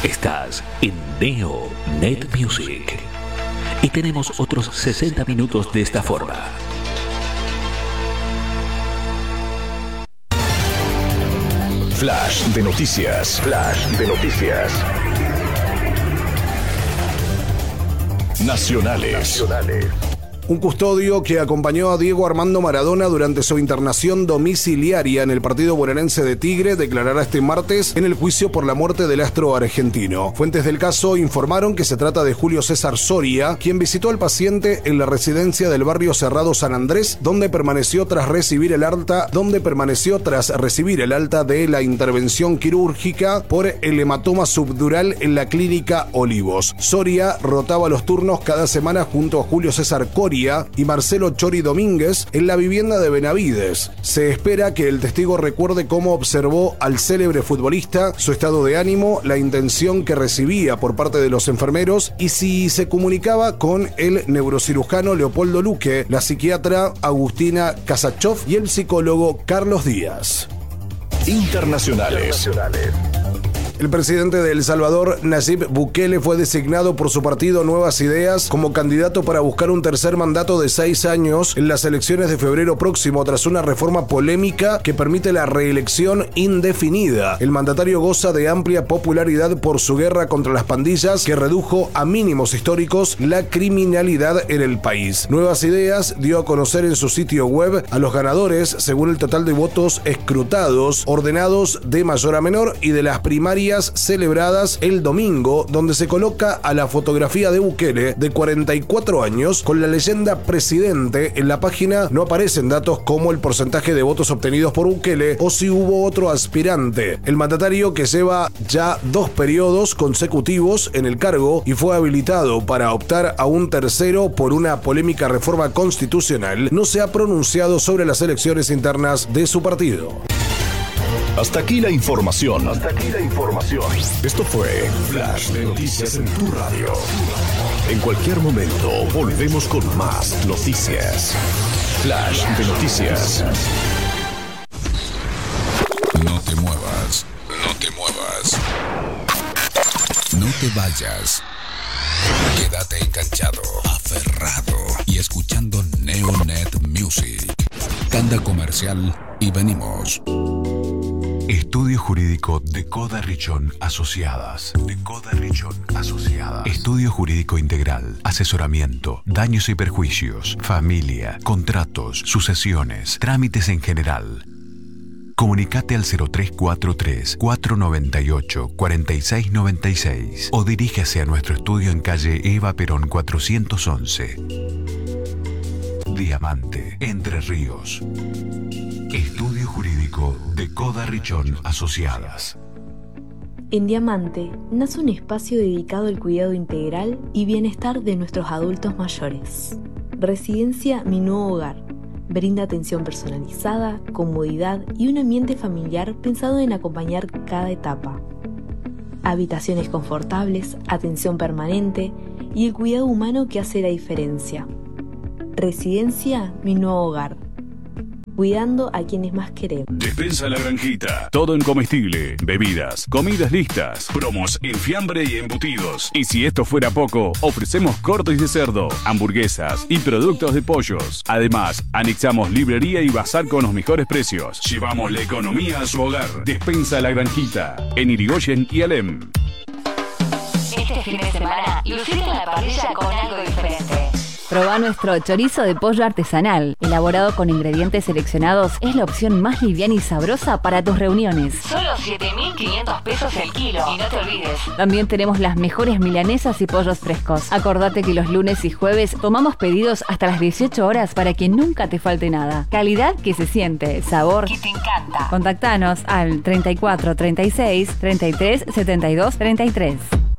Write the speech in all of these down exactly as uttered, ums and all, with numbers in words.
Estás en Neo Net Music y tenemos otros sesenta minutos de esta forma. Flash de noticias. Flash de noticias. Nacionales. Nacionales. Un custodio que acompañó a Diego Armando Maradona durante su internación domiciliaria en el partido bonaerense de Tigre declarará este martes en el juicio por la muerte del astro argentino. Fuentes del caso informaron que se trata de Julio César Soria, quien visitó al paciente en la residencia del barrio Cerrado San Andrés, donde permaneció tras recibir el alta, donde permaneció tras recibir el alta de la intervención quirúrgica por el hematoma subdural en la clínica Olivos. Soria rotaba los turnos cada semana junto a Julio César Coria y Marcelo Chori Domínguez en la vivienda de Benavides. Se espera que el testigo recuerde cómo observó al célebre futbolista, su estado de ánimo, la intención que recibía por parte de los enfermeros y si se comunicaba con el neurocirujano Leopoldo Luque, la psiquiatra Agustina Kasachov y el psicólogo Carlos Díaz. Internacionales. Internacionales. El presidente de El Salvador, Nayib Bukele, fue designado por su partido Nuevas Ideas como candidato para buscar un tercer mandato de seis años en las elecciones de febrero próximo tras una reforma polémica que permite la reelección indefinida. El mandatario goza de amplia popularidad por su guerra contra las pandillas que redujo a mínimos históricos la criminalidad en el país. Nuevas Ideas dio a conocer en su sitio web a los ganadores según el total de votos escrutados, ordenados de mayor a menor y de las primarias celebradas el domingo, donde se coloca a la fotografía de Bukele de cuarenta y cuatro años con la leyenda presidente. En la página no aparecen datos como el porcentaje de votos obtenidos por Bukele o si hubo otro aspirante. El mandatario, que lleva ya dos periodos consecutivos en el cargo y fue habilitado para optar a un tercero por una polémica reforma constitucional, no se ha pronunciado sobre las elecciones internas de su partido. Hasta aquí la información. Hasta aquí la información. Esto fue Flash de Noticias en tu radio. En cualquier momento volvemos con más noticias. Flash de Noticias. No te muevas. No te muevas. No te vayas. Quédate enganchado, aferrado y escuchando Neonet Music. Tanda comercial y venimos. Estudio Jurídico de Coda Richón Asociadas. De Coda Richón Asociadas. Estudio Jurídico Integral. Asesoramiento, daños y perjuicios, familia, contratos, sucesiones, trámites en general. Comunicate al cero tres cuatro tres, cuatro nueve ocho, cuatro seis nueve seis o dirígase a nuestro estudio en calle Eva Perón cuatrocientos once. Diamante, Entre Ríos. Estudio Jurídico de Coda Richón Asociadas. En Diamante nace un espacio dedicado al cuidado integral y bienestar de nuestros adultos mayores. Residencia Mi Nuevo Hogar. Brinda atención personalizada, comodidad y un ambiente familiar pensado en acompañar cada etapa. Habitaciones confortables, atención permanente y el cuidado humano que hace la diferencia. Residencia Mi Nuevo Hogar. Cuidando a quienes más queremos. Despensa La Granjita. Todo en comestible, bebidas, comidas listas, promos en fiambre y embutidos. Y si esto fuera poco, ofrecemos cortes de cerdo, hamburguesas y productos de pollos. Además, anexamos librería y bazar con los mejores precios. Llevamos la economía a su hogar. Despensa La Granjita. En Irigoyen y Alem. Este fin de semana, lucite en la parrilla con algo diferente. Probá nuestro chorizo de pollo artesanal. Elaborado con ingredientes seleccionados, es la opción más liviana y sabrosa para tus reuniones. Solo siete mil quinientos pesos el kilo. Y no te olvides. También tenemos las mejores milanesas y pollos frescos. Acordate que los lunes y jueves tomamos pedidos hasta las dieciocho horas para que nunca te falte nada. Calidad que se siente, sabor que te encanta. Contactanos al treinta y cuatro, treinta y seis, treinta y tres, setenta y dos, treinta y tres.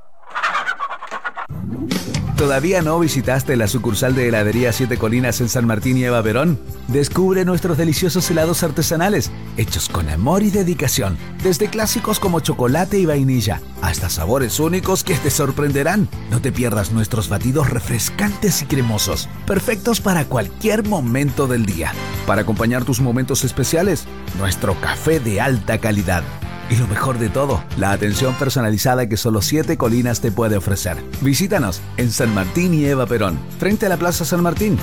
¿Todavía no visitaste la sucursal de Heladería Siete Colinas en San Martín y Eva Perón? Descubre nuestros deliciosos helados artesanales, hechos con amor y dedicación, desde clásicos como chocolate y vainilla, hasta sabores únicos que te sorprenderán. No te pierdas nuestros batidos refrescantes y cremosos, perfectos para cualquier momento del día. Para acompañar tus momentos especiales, nuestro café de alta calidad. Y lo mejor de todo, la atención personalizada que solo Siete Colinas te puede ofrecer. Visítanos en San Martín y Eva Perón, frente a la Plaza San Martín.